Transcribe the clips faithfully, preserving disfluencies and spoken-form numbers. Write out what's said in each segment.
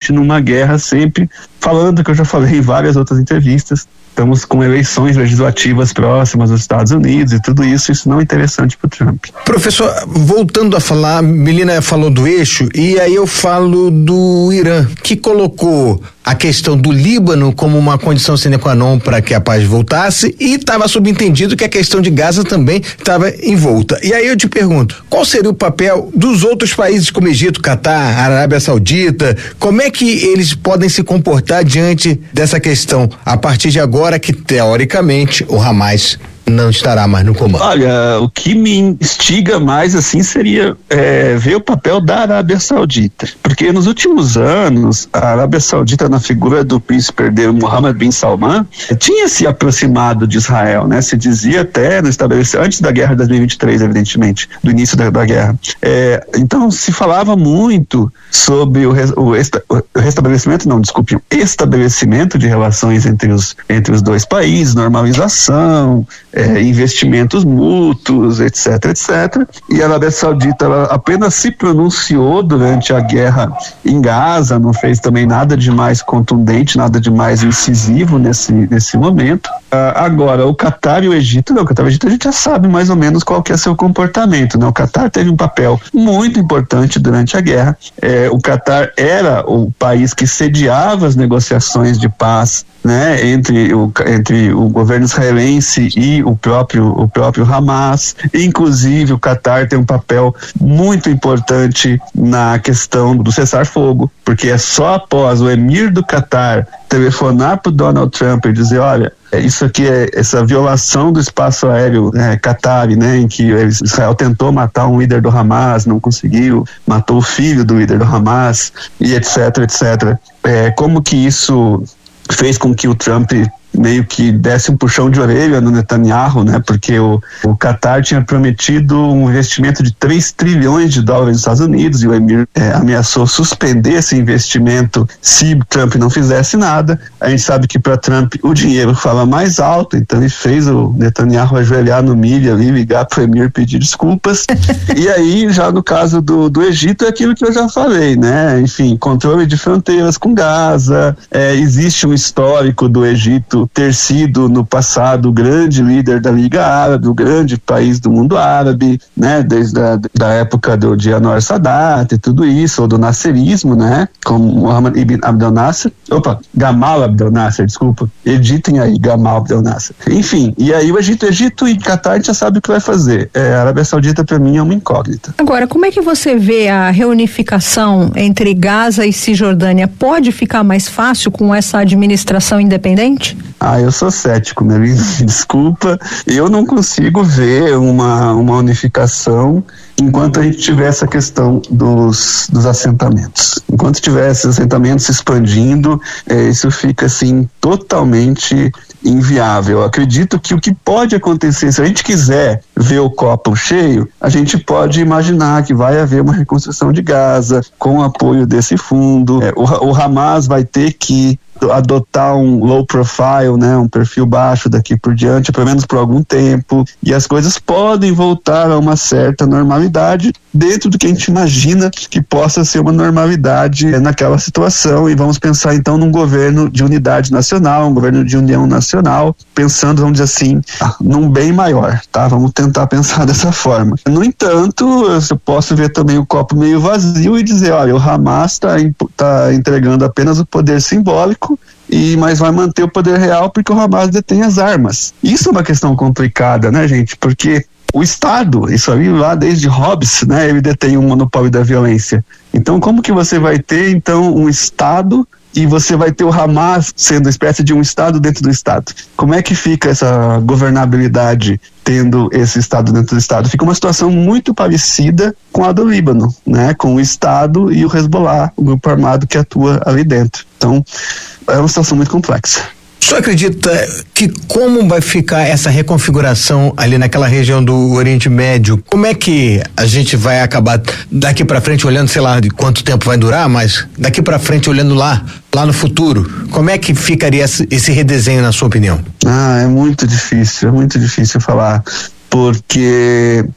gente numa guerra sempre, falando que eu já falei em várias outras entrevistas, estamos com eleições legislativas próximas nos Estados Unidos e tudo isso, isso não é interessante para o Trump. Professor, voltando a falar, Melina falou do eixo, e aí eu falo do Irã, que colocou a questão do Líbano como uma condição sine qua non para que a paz voltasse, e estava subentendido que a questão de Gaza também estava envolta. E aí eu te pergunto, qual seria o papel dos outros países como Egito, Catar, Arábia Saudita? Como é que eles podem se comportar diante dessa questão a partir de agora que, teoricamente, o Hamas não estará mais no comando? Olha, o que me instiga mais assim seria é, ver o papel da Arábia Saudita, porque nos últimos anos a Arábia Saudita, na figura do príncipe herdeiro Mohammed bin Salman, tinha se aproximado de Israel, né? Se dizia até no estabelecimento antes da guerra de dois mil e vinte e três, evidentemente, do início da, da guerra. É, então se falava muito sobre o, o, esta, o restabelecimento, não, desculpe, o estabelecimento de relações entre os, entre os dois países, normalização, É, investimentos mútuos, etc, etc. E a Arábia Saudita ela apenas se pronunciou durante a guerra em Gaza, não fez também nada de mais contundente, nada de mais incisivo nesse, nesse momento. Ah, agora, o Catar e o Egito, não, o Catar e o Egito a gente já sabe mais ou menos qual que é seu comportamento, né? O Catar teve um papel muito importante durante a guerra. É, o Catar era o país que sediava as negociações de paz, né, entre o, entre o governo israelense e o próprio, o próprio Hamas. Inclusive o Catar tem um papel muito importante na questão do cessar-fogo, porque é só após o emir do Catar telefonar para o Donald Trump e dizer, olha, isso aqui é essa violação do espaço aéreo é, Qatari, né, em que Israel tentou matar um líder do Hamas, não conseguiu, matou o filho do líder do Hamas, e etc, etcétera. É, como que isso fez com que o Trump meio que desse um puxão de orelha no Netanyahu, né? Porque o, o Qatar tinha prometido um investimento de três trilhões de dólares nos Estados Unidos e o emir é, ameaçou suspender esse investimento se Trump não fizesse nada. A gente sabe que para Trump o dinheiro fala mais alto, então ele fez o Netanyahu ajoelhar no milho ali, ligar para o emir pedir desculpas. E aí, já no caso do, do Egito, é aquilo que eu já falei, né? Enfim, controle de fronteiras com Gaza, é, existe um histórico do Egito ter sido no passado o grande líder da Liga Árabe, o grande país do mundo árabe, né, desde a da época do, de Anwar Sadat e tudo isso, ou do nasserismo, né, como Mohammed ibn Abdel Nasser, opa, Gamal Abdel Nasser, desculpa, editem aí, Gamal Abdel Nasser. Enfim, e aí o Egito, Egito e Catar a gente já sabe o que vai fazer. É, a Arábia Saudita para mim é uma incógnita. Agora, como é que você vê a reunificação entre Gaza e Cisjordânia? Pode ficar mais fácil com essa administração independente? Ah, eu sou cético, Melina, desculpa, eu não consigo ver uma, uma unificação enquanto a gente tiver essa questão dos, dos assentamentos. Enquanto tiver esses assentamentos se expandindo, é, isso fica assim totalmente inviável. Eu acredito que o que pode acontecer, se a gente quiser ver o copo cheio, a gente pode imaginar que vai haver uma reconstrução de Gaza com o apoio desse fundo. É, o, o Hamas vai ter que adotar um low profile, né, um perfil baixo daqui por diante, pelo menos por algum tempo, e as coisas podem voltar a uma certa normalidade dentro do que a gente imagina que possa ser uma normalidade naquela situação. E vamos pensar então num governo de unidade nacional, um governo de união nacional, pensando, vamos dizer assim, num bem maior, tá? Vamos tentar pensar dessa forma. No entanto, eu posso ver também o copo meio vazio e dizer, olha, o Hamas está tá entregando apenas o poder simbólico, e mas vai manter o poder real porque o Hamas detém as armas. Isso é uma questão complicada, né, gente? Porque o Estado, isso aí lá desde Hobbes, né, ele detém um monopólio da violência. Então, como que você vai ter, então, um Estado e você vai ter o Hamas sendo espécie de um Estado dentro do Estado? Como é que fica essa governabilidade tendo esse Estado dentro do Estado? Fica uma situação muito parecida com a do Líbano, né? Com o Estado e o Hezbollah, o grupo armado que atua ali dentro. Então, é uma situação muito complexa. O senhor acredita que como vai ficar essa reconfiguração ali naquela região do Oriente Médio? Como é que a gente vai acabar daqui para frente olhando, sei lá, de quanto tempo vai durar, mas daqui para frente olhando lá, lá no futuro, como é que ficaria esse, esse redesenho, na sua opinião? Ah, é muito difícil, é muito difícil falar, porque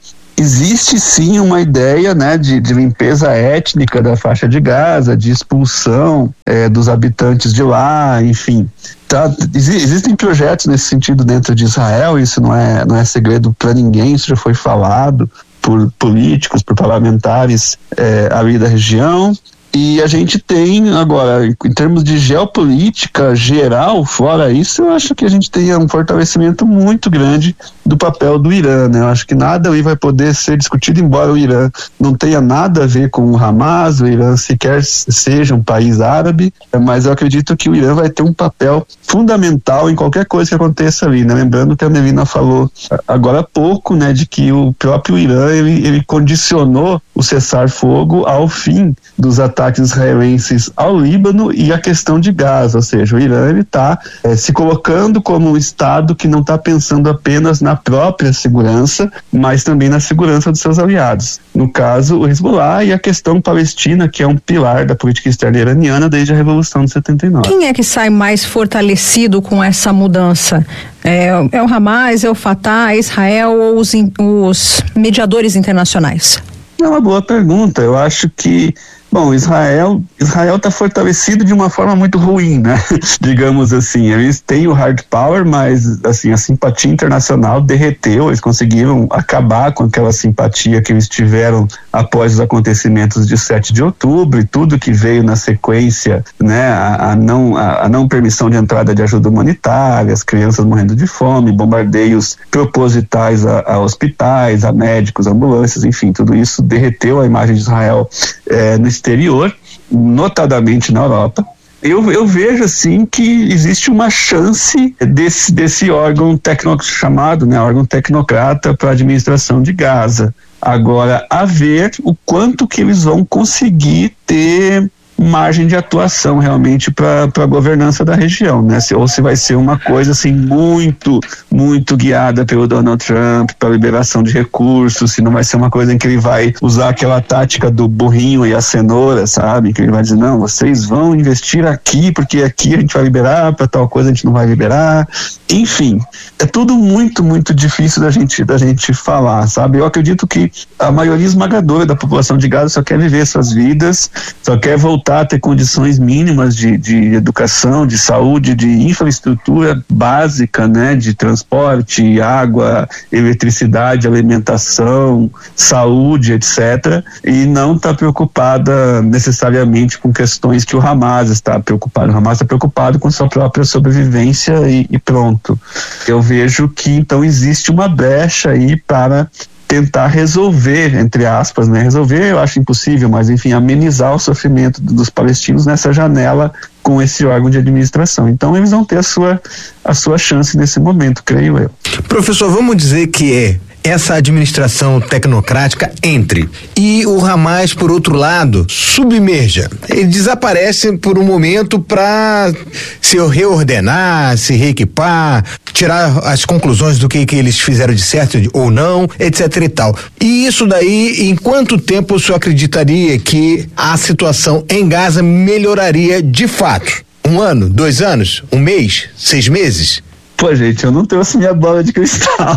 existe sim uma ideia, né, de, de limpeza étnica da faixa de Gaza, de expulsão é, dos habitantes de lá, enfim. Tá, existem projetos nesse sentido dentro de Israel, isso não é, não é segredo para ninguém, isso já foi falado por políticos, por parlamentares é, ali da região. E a gente tem agora, em termos de geopolítica geral, fora isso, eu acho que a gente tem um fortalecimento muito grande do papel do Irã, né? Eu acho que nada ali vai poder ser discutido, embora o Irã não tenha nada a ver com o Hamas, o Irã sequer seja um país árabe, mas eu acredito que o Irã vai ter um papel fundamental em qualquer coisa que aconteça ali, né? Lembrando que a Melina falou agora há pouco, né, de que o próprio Irã, ele, ele condicionou o cessar-fogo ao fim dos ataques israelenses ao Líbano e a questão de Gaza, ou seja, o Irã ele está é, se colocando como um Estado que não está pensando apenas na própria segurança, mas também na segurança dos seus aliados. No caso, o Hezbollah e a questão palestina, que é um pilar da política externa iraniana desde a Revolução de setenta e nove. Quem é que sai mais fortalecido com essa mudança? É, é o Hamas, é o Fatah, é Israel ou os, os mediadores internacionais? É uma boa pergunta. Eu acho que Bom, Israel Israel está fortalecido de uma forma muito ruim, né? Digamos assim, eles têm o hard power, mas assim, a simpatia internacional derreteu, eles conseguiram acabar com aquela simpatia que eles tiveram após os acontecimentos de sete de outubro e tudo que veio na sequência, né? A, a, não, a, a não permissão de entrada de ajuda humanitária, as crianças morrendo de fome, bombardeios propositais a, a hospitais, a médicos, ambulâncias, enfim, tudo isso derreteu a imagem de Israel é, no exterior, notadamente na Europa. Eu, eu vejo assim que existe uma chance desse, desse órgão tecno, chamado, né, órgão tecnocrata para a administração de Gaza. Agora, a ver o quanto que eles vão conseguir ter margem de atuação realmente para a governança da região, né? Se, ou se vai ser uma coisa assim muito, muito guiada pelo Donald Trump para liberação de recursos, se não vai ser uma coisa em que ele vai usar aquela tática do burrinho e a cenoura, sabe? Que ele vai dizer, não, vocês vão investir aqui porque aqui a gente vai liberar, para tal coisa a gente não vai liberar. Enfim, é tudo muito, muito difícil da gente, da gente falar, sabe? Eu acredito que a maioria esmagadora da população de Gaza só quer viver suas vidas, só quer voltar a ter condições mínimas de, de educação, de saúde, de infraestrutura básica, né? De transporte, água, eletricidade, alimentação, saúde, etcétera. E não está preocupada necessariamente com questões que o Hamas está preocupado. O Hamas está preocupado com sua própria sobrevivência e, e pronto. Eu vejo que então existe uma brecha aí para tentar resolver, entre aspas, né? Resolver eu acho impossível, mas enfim, amenizar o sofrimento dos palestinos nessa janela com esse órgão de administração. Então eles vão ter a sua, a sua chance nesse momento, creio eu. Professor, vamos dizer que é essa administração tecnocrática entre e o Hamas, por outro lado, submerja. Ele desaparece por um momento para se reordenar, se reequipar, tirar as conclusões do que, que eles fizeram de certo ou não, etc e tal. E isso daí, em quanto tempo o senhor acreditaria que a situação em Gaza melhoraria de fato? Um ano, dois anos, um mês, seis meses? Pô, gente, eu não trouxe minha bola de cristal.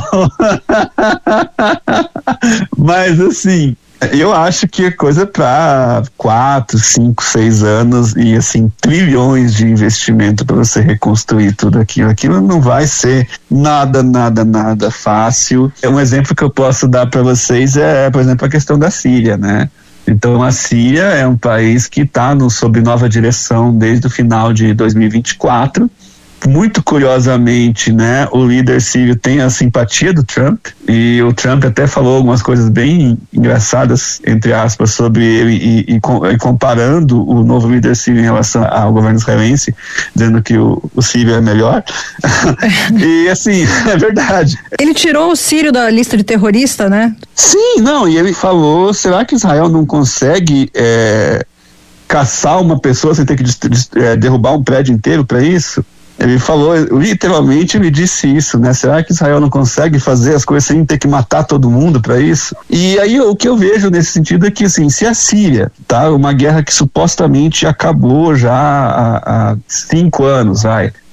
Mas, assim, eu acho que é coisa para quatro, cinco, seis anos e, assim, trilhões de investimento para você reconstruir tudo aquilo. Aquilo não vai ser nada, nada, nada fácil. Um exemplo que eu posso dar para vocês é, por exemplo, a questão da Síria, né? Então, a Síria é um país que está sob nova direção desde o final de dois mil e vinte e quatro. Muito curiosamente, né, o líder sírio tem a simpatia do Trump, e o Trump até falou algumas coisas bem engraçadas, entre aspas, sobre ele, e, e, e comparando o novo líder sírio em relação ao governo israelense, dizendo que o, o sírio é melhor. E assim, é verdade. Ele tirou o Sírio da lista de terrorista, né? Sim, não, e ele falou, será que Israel não consegue é, caçar uma pessoa sem ter que dest- dest- é, derrubar um prédio inteiro para isso? Ele falou, literalmente ele disse isso, né? Será que Israel não consegue fazer as coisas sem ter que matar todo mundo para isso? E aí o que eu vejo nesse sentido é que, assim, se a Síria, tá? Uma guerra que supostamente acabou já há, há cinco anos, vai.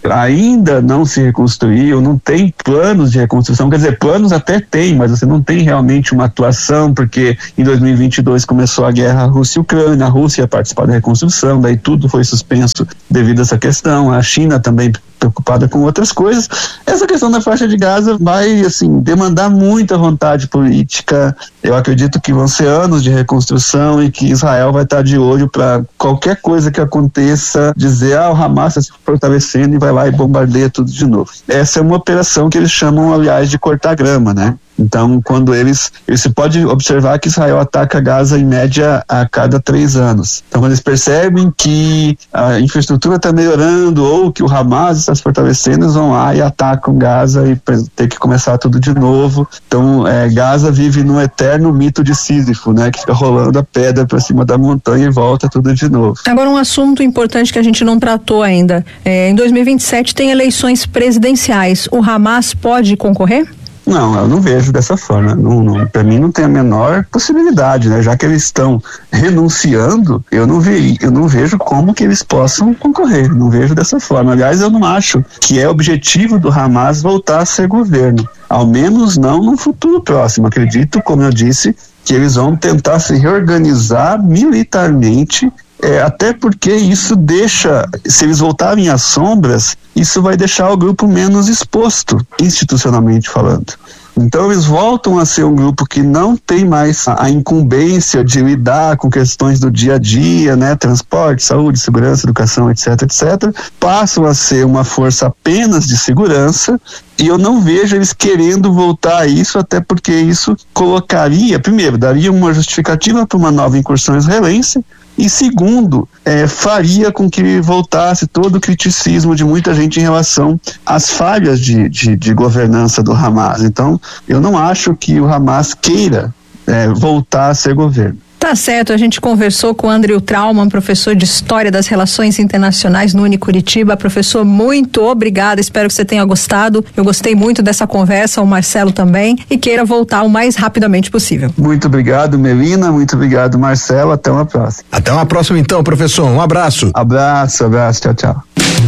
ainda não se reconstruiu, não tem planos de reconstrução, quer dizer, planos até tem, mas você não tem realmente uma atuação, porque em dois mil e vinte e dois começou a guerra Rússia e Ucrânia, a Rússia ia participar da reconstrução, daí tudo foi suspenso devido a essa questão, a China também preocupada com outras coisas. Essa questão da faixa de Gaza vai, assim, demandar muita vontade política. Eu acredito que vão ser anos de reconstrução e que Israel vai estar de olho para qualquer coisa que aconteça, dizer, ah, o Hamas está se fortalecendo e vai lá e bombardeia tudo de novo. Essa é uma operação que eles chamam, aliás, de cortar grama, né? Então, quando eles, você pode observar que Israel ataca Gaza em média a cada três anos. Então, quando eles percebem que a infraestrutura está melhorando ou que o Hamas está se fortalecendo, eles vão lá e atacam Gaza e tem que começar tudo de novo. Então, é, Gaza vive num eterno mito de Sísifo, né? Que fica rolando a pedra para cima da montanha e volta tudo de novo. Agora, um assunto importante que a gente não tratou ainda. É, em dois mil e vinte e sete tem eleições presidenciais. O Hamas pode concorrer? Não, eu não vejo dessa forma. Não, não, para mim não tem a menor possibilidade, né? Já que eles estão renunciando, eu não, ve, eu não vejo como que eles possam concorrer. Não vejo dessa forma. Aliás, eu não acho que é objetivo do Hamas voltar a ser governo. Ao menos não no futuro próximo. Acredito, como eu disse, que eles vão tentar se reorganizar militarmente. É, até porque isso deixa, se eles voltarem às sombras, isso vai deixar o grupo menos exposto, institucionalmente falando. Então eles voltam a ser um grupo que não tem mais a incumbência de lidar com questões do dia a dia, né, transporte, saúde, segurança, educação, etc, etcétera. Passam a ser uma força apenas de segurança e eu não vejo eles querendo voltar a isso, até porque isso colocaria, primeiro, daria uma justificativa para uma nova incursão israelense, e segundo, é, faria com que voltasse todo o criticismo de muita gente em relação às falhas de, de, de governança do Hamas. Então, eu não acho que o Hamas queira é, voltar a ser governo. Tá certo, a gente conversou com o Andrew Trauman, professor de História das Relações Internacionais no Unicuritiba. Professor, muito obrigada, espero que você tenha gostado. Eu gostei muito dessa conversa, o Marcelo também, e queira voltar o mais rapidamente possível. Muito obrigado, Melina, muito obrigado, Marcelo, até uma próxima. Até uma próxima então, professor, um abraço. Abraço, abraço, tchau, tchau.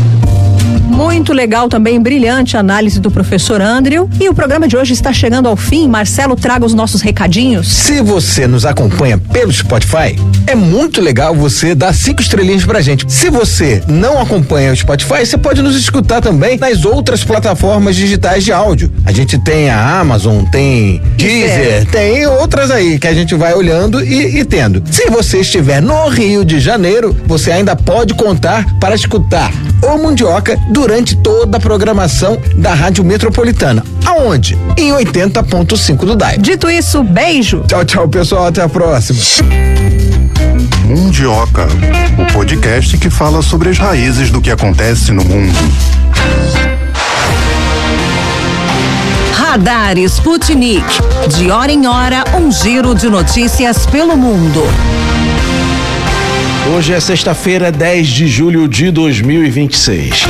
Muito legal também, brilhante análise do professor Andrew. E o programa de hoje está chegando ao fim. Marcelo, traga os nossos recadinhos. Se você nos acompanha pelo Spotify, é muito legal você dar cinco estrelinhas pra gente. Se você não acompanha o Spotify, você pode nos escutar também nas outras plataformas digitais de áudio. A gente tem a Amazon, tem Deezer, tem outras aí que a gente vai olhando e, e tendo. Se você estiver no Rio de Janeiro, você ainda pode contar para escutar o Mundioca durante toda a programação da Rádio Metropolitana. Aonde? Em oitenta ponto cinco do Dial. Dito isso, beijo. Tchau, tchau, pessoal. Até a próxima. Mundioca, o podcast que fala sobre as raízes do que acontece no mundo. Radar Sputnik. De hora em hora, um giro de notícias pelo mundo. Hoje é sexta-feira, dez de julho de dois mil e vinte e seis.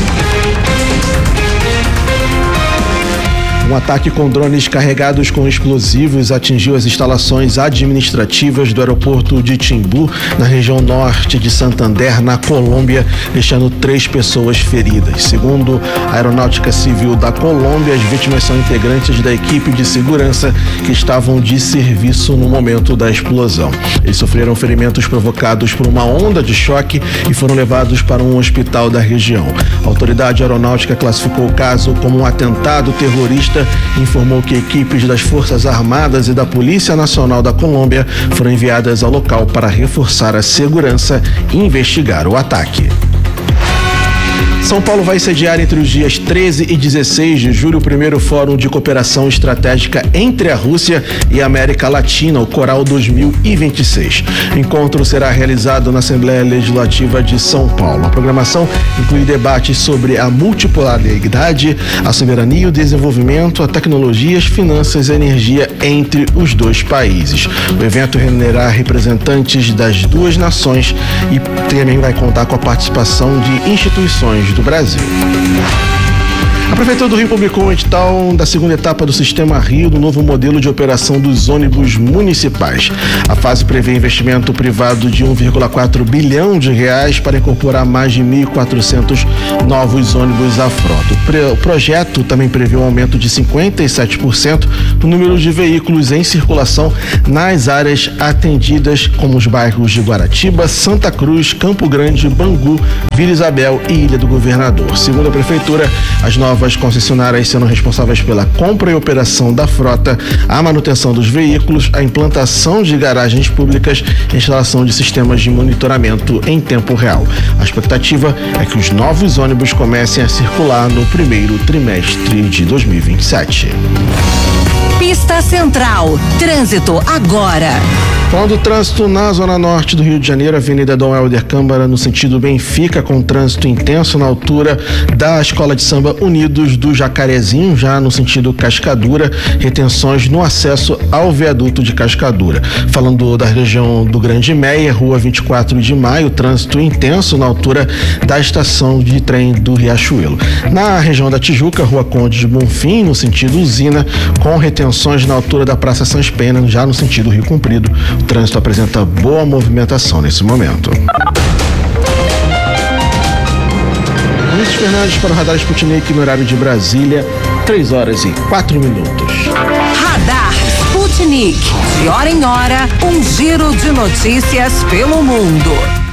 Um ataque com drones carregados com explosivos atingiu as instalações administrativas do aeroporto de Timbu, na região norte de Santander, na Colômbia, deixando três pessoas feridas. Segundo a Aeronáutica Civil da Colômbia, as vítimas são integrantes da equipe de segurança que estavam de serviço no momento da explosão. Eles sofreram ferimentos provocados por uma onda de choque e foram levados para um hospital da região. A autoridade aeronáutica classificou o caso como um atentado terrorista e informou que equipes das Forças Armadas e da Polícia Nacional da Colômbia foram enviadas ao local para reforçar a segurança e investigar o ataque. São Paulo vai sediar entre os dias treze e dezesseis de julho o primeiro Fórum de Cooperação Estratégica entre a Rússia e a América Latina, o Coral dois mil e vinte e seis. O encontro será realizado na Assembleia Legislativa de São Paulo. A programação inclui debates sobre a multipolaridade, a soberania, o desenvolvimento, a tecnologia, as finanças e a energia entre os dois países. O evento reunirá representantes das duas nações e também vai contar com a participação de instituições do Brasil. A Prefeitura do Rio publicou um edital da segunda etapa do Sistema Rio, do novo modelo de operação dos ônibus municipais. A fase prevê investimento privado de um vírgula quatro bilhão de reais para incorporar mais de mil e quatrocentos novos ônibus à frota. O projeto também prevê um aumento de cinquenta e sete por cento no número de veículos em circulação nas áreas atendidas, como os bairros de Guaratiba, Santa Cruz, Campo Grande, Bangu, Vila Isabel e Ilha do Governador. Segundo a Prefeitura, as novas concessionárias serão responsáveis pela compra e operação da frota, a manutenção dos veículos, a implantação de garagens públicas e a instalação de sistemas de monitoramento em tempo real. A expectativa é que os novos ônibus comecem a circular no primeiro trimestre de dois mil e vinte e sete. Pista Central. Trânsito agora. Falando do trânsito na Zona Norte do Rio de Janeiro, Avenida Dom Helder Câmara, no sentido Benfica, com trânsito intenso na altura da Escola de Samba Unidos do Jacarezinho, já no sentido Cascadura, retenções no acesso ao viaduto de Cascadura. Falando da região do Grande Meia, Rua vinte e quatro de maio, trânsito intenso na altura da estação de trem do Riachuelo. Na região da Tijuca, Rua Conde de Bonfim, no sentido Usina, com retenções na altura da Praça Sans Pena, já no sentido Rio Comprido. O trânsito apresenta boa movimentação nesse momento. Luiz Fernandes para o Radar Sputnik no horário de Brasília, três horas e quatro minutos. Radar Sputnik. De hora em hora, um giro de notícias pelo mundo.